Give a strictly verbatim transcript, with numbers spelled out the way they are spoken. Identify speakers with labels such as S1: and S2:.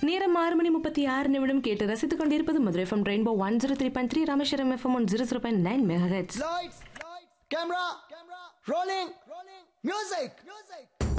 S1: நேரம் ஆறு மணி முப்பத்தி ஆறு நிமிடம் கேட்டு ரசித்துக் கொண்டிருப்பது Madurai FM rainbow one zero three point three Rameswaram FM one zero zero point nine mega hertz.
S2: Lights, camera, rolling, music, music.